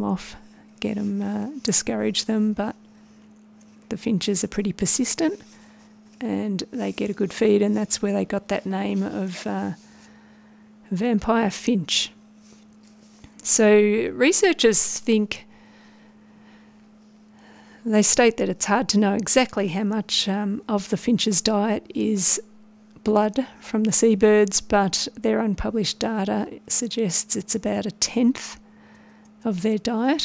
them off, discourage them, but the finches are pretty persistent and they get a good feed, and that's where they got that name of vampire finch. So researchers they state that it's hard to know exactly how much of the finch's diet is blood from the seabirds, but their unpublished data suggests it's about 1/10 of their diet.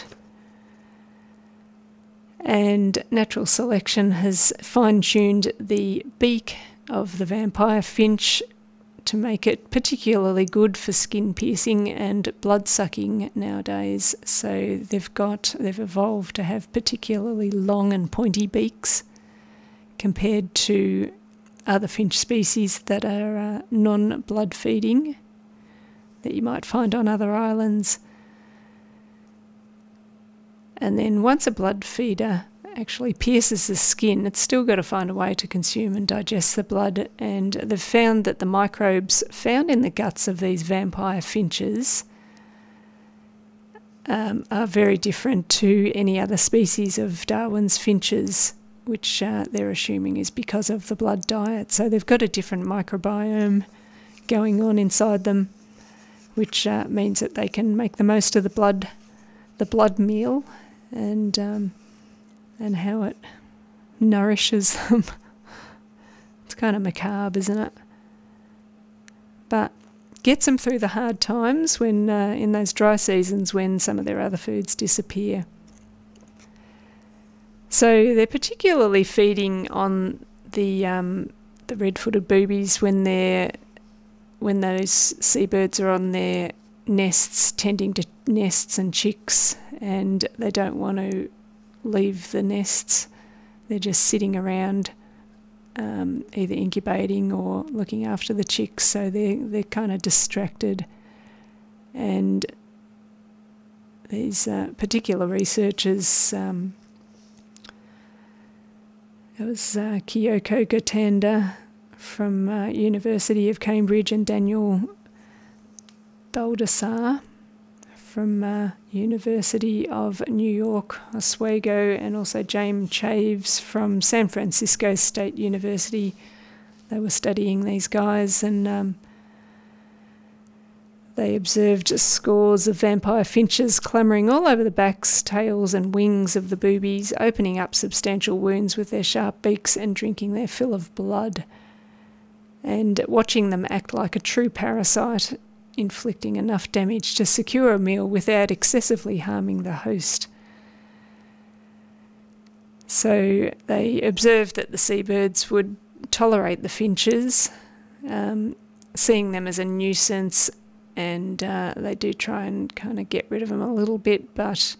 And natural selection has fine-tuned the beak of the vampire finch to make it particularly good for skin piercing and blood sucking nowadays. So they've evolved to have particularly long and pointy beaks compared to other finch species that are non-blood feeding that you might find on other islands. And then once a blood feeder actually pierces the skin, it's still got to find a way to consume and digest the blood, and they've found that the microbes found in the guts of these vampire finches are very different to any other species of Darwin's finches, which they're assuming is because of the blood diet. So they've got a different microbiome going on inside them, which means that they can make the most of the blood meal and how it nourishes them. It's kind of macabre, isn't it? But gets them through the hard times when in those dry seasons when some of their other foods disappear. So they're particularly feeding on the red-footed boobies when those seabirds are on their nests, tending to nests and chicks, and they don't want to leave the nests. They're just sitting around, either incubating or looking after the chicks, so they're kind of distracted. And these particular researchers, it was Kyoko Gotanda from University of Cambridge and Daniel Baldassar from University of New York, Oswego, and also James Chaves from San Francisco State University. They were studying these guys, and they observed scores of vampire finches clambering all over the backs, tails and wings of the boobies, opening up substantial wounds with their sharp beaks and drinking their fill of blood, and watching them act like a true parasite, inflicting enough damage to secure a meal without excessively harming the host. So they observed that the seabirds would tolerate the finches, seeing them as a nuisance, and they do try and kind of get rid of them a little bit, but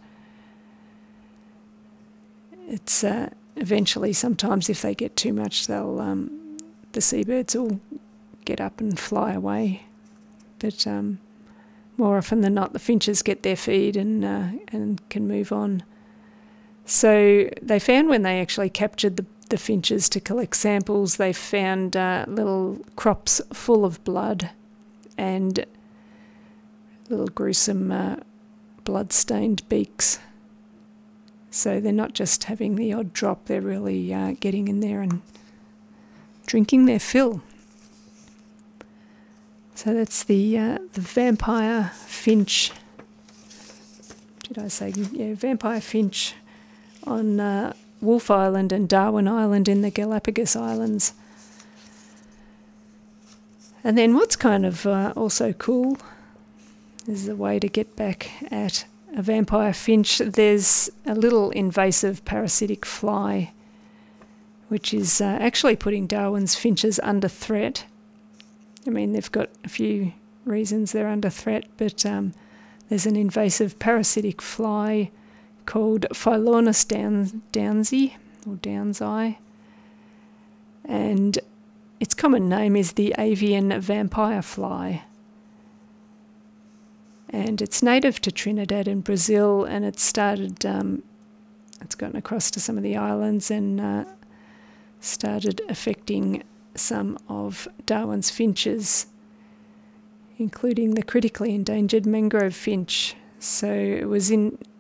it's eventually, sometimes if they get too much, the seabirds will get up and fly away. But more often than not, the finches get their feed and can move on. So they found when they actually captured the finches to collect samples, they found little crops full of blood and little gruesome blood-stained beaks. So they're not just having the odd drop, they're really getting in there and drinking their fill. So that's the vampire finch. Did I say? Yeah, vampire finch on Wolfe Island and Darwin Island in the Galapagos Islands. And then what's kind of also cool is a way to get back at a vampire finch. There's a little invasive parasitic fly which is actually putting Darwin's finches under threat. I mean, they've got a few reasons they're under threat, but there's an invasive parasitic fly called Philornis downsii, and its common name is the avian vampire fly. And it's native to Trinidad and Brazil, and it's gotten across to some of the islands and started affecting some of Darwin's finches, including the critically endangered mangrove finch. So it was